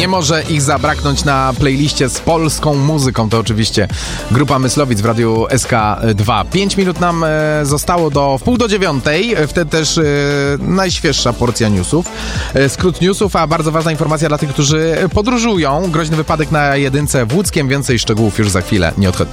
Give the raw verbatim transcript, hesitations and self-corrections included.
Nie może ich zabraknąć na playliście z polską muzyką. To oczywiście grupa Myslowic w Radiu S K dwa. Pięć minut nam e, zostało do wpół do dziewiątej. Wtedy też e, najświeższa porcja newsów. E, skrót newsów, a bardzo ważna informacja dla tych, którzy podróżują. Groźny wypadek na jedynce w Łódzkiem. Więcej szczegółów już za chwilę. Nie odchodźcie.